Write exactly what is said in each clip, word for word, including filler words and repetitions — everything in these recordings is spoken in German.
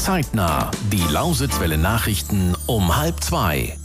Zeitnah. Die Lausitzwelle Nachrichten um halb zwei.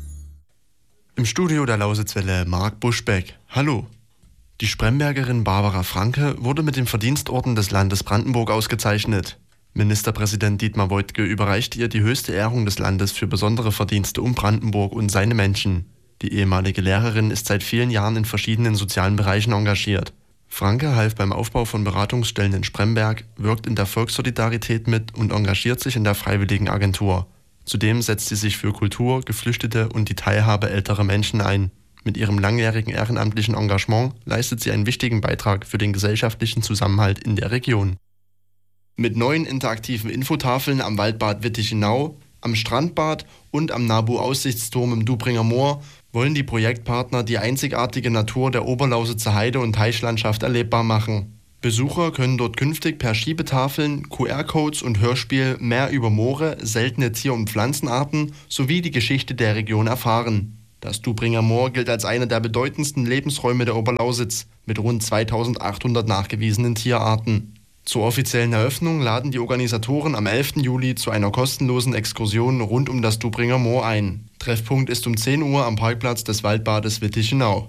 Im Studio der Lausitzwelle Marc Buschbeck. Hallo. Die Sprembergerin Barbara Franke wurde mit dem Verdienstorden des Landes Brandenburg ausgezeichnet. Ministerpräsident Dietmar Woidke überreichte ihr die höchste Ehrung des Landes für besondere Verdienste um Brandenburg und seine Menschen. Die ehemalige Lehrerin ist seit vielen Jahren in verschiedenen sozialen Bereichen engagiert. Franke half beim Aufbau von Beratungsstellen in Spremberg, wirkt in der Volkssolidarität mit und engagiert sich in der Freiwilligenagentur. Zudem setzt sie sich für Kultur, Geflüchtete und die Teilhabe älterer Menschen ein. Mit ihrem langjährigen ehrenamtlichen Engagement leistet sie einen wichtigen Beitrag für den gesellschaftlichen Zusammenhalt in der Region. Mit neuen interaktiven Infotafeln am Waldbad Wittichenau, am Strandbad und am Nabu-Aussichtsturm im Dubringer Moor wollen die Projektpartner die einzigartige Natur der Oberlausitzer Heide- und Teichlandschaft erlebbar machen. Besucher können dort künftig per Schiebetafeln, Q R-Codes und Hörspiel mehr über Moore, seltene Tier- und Pflanzenarten sowie die Geschichte der Region erfahren. Das Dubringer Moor gilt als einer der bedeutendsten Lebensräume der Oberlausitz mit rund zweitausendachthundert nachgewiesenen Tierarten. Zur offiziellen Eröffnung laden die Organisatoren am elften Juli zu einer kostenlosen Exkursion rund um das Dubringer Moor ein. Treffpunkt ist um zehn Uhr am Parkplatz des Waldbades Wittichenau.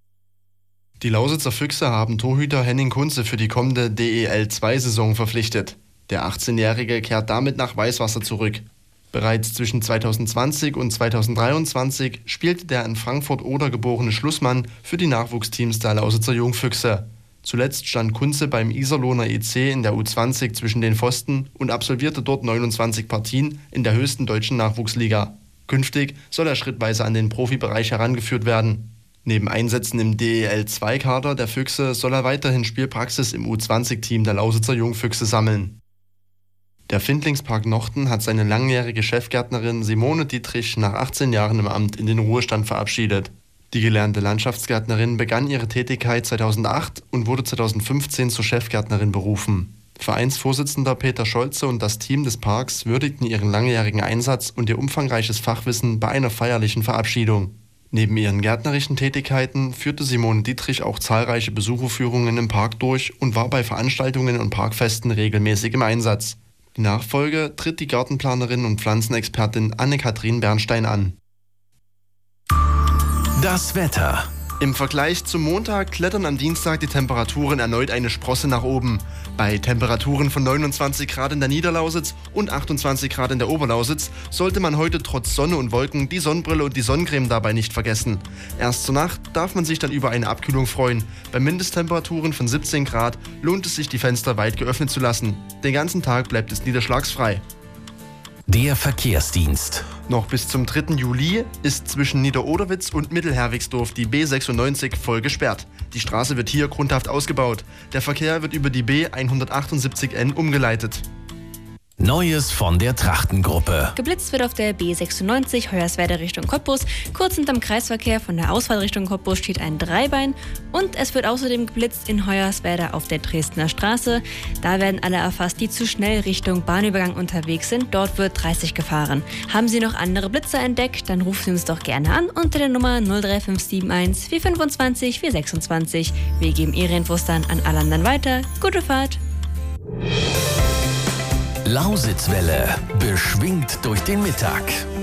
Die Lausitzer Füchse haben Torhüter Henning Kunze für die kommende D E L zwei Saison verpflichtet. Der achtzehnjährige kehrt damit nach Weißwasser zurück. Bereits zwischen zweitausendzwanzig und zweitausenddreiundzwanzig spielte der in Frankfurt-Oder geborene Schlussmann für die Nachwuchsteams der Lausitzer Jungfüchse. Zuletzt stand Kunze beim Iserlohner E C in der U zwanzig zwischen den Pfosten und absolvierte dort neunundzwanzig Partien in der höchsten deutschen Nachwuchsliga. Künftig soll er schrittweise an den Profibereich herangeführt werden. Neben Einsätzen im D E L zwei Kader der Füchse soll er weiterhin Spielpraxis im U zwanzig Team der Lausitzer Jungfüchse sammeln. Der Findlingspark Nochten hat seine langjährige Chefgärtnerin Simone Dietrich nach achtzehn Jahren im Amt in den Ruhestand verabschiedet. Die gelernte Landschaftsgärtnerin begann ihre Tätigkeit zweitausendacht und wurde zweitausendfünfzehn zur Chefgärtnerin berufen. Vereinsvorsitzender Peter Scholze und das Team des Parks würdigten ihren langjährigen Einsatz und ihr umfangreiches Fachwissen bei einer feierlichen Verabschiedung. Neben ihren gärtnerischen Tätigkeiten führte Simone Dietrich auch zahlreiche Besucherführungen im Park durch und war bei Veranstaltungen und Parkfesten regelmäßig im Einsatz. Die Nachfolge tritt die Gartenplanerin und Pflanzenexpertin Anne-Kathrin Bernstein an. Das Wetter. Im Vergleich zum Montag klettern am Dienstag die Temperaturen erneut eine Sprosse nach oben. Bei Temperaturen von neunundzwanzig Grad in der Niederlausitz und achtundzwanzig Grad in der Oberlausitz sollte man heute trotz Sonne und Wolken die Sonnenbrille und die Sonnencreme dabei nicht vergessen. Erst zur Nacht darf man sich dann über eine Abkühlung freuen. Bei Mindesttemperaturen von siebzehn Grad lohnt es sich, die Fenster weit geöffnet zu lassen. Den ganzen Tag bleibt es niederschlagsfrei. Der Verkehrsdienst. Noch bis zum dritten Juli ist zwischen Niederoderwitz und Mittelherwigsdorf die B sechsundneunzig voll gesperrt. Die Straße wird hier grundhaft ausgebaut. Der Verkehr wird über die B hundertachtundsiebzig N umgeleitet. Neues von der Trachtengruppe. Geblitzt wird auf der B sechsundneunzig Hoyerswerda Richtung Cottbus. Kurz hinterm Kreisverkehr von der Ausfahrt Richtung Cottbus steht ein Dreibein. Und es wird außerdem geblitzt in Hoyerswerda auf der Dresdner Straße. Da werden alle erfasst, die zu schnell Richtung Bahnübergang unterwegs sind. Dort wird dreißig gefahren. Haben Sie noch andere Blitzer entdeckt? Dann rufen Sie uns doch gerne an unter der Nummer null drei fünf sieben eins vier fünfundzwanzig vier sechsundzwanzig. Wir geben Ihre Infos dann an alle anderen weiter. Gute Fahrt! Lausitzwelle, beschwingt durch den Mittag.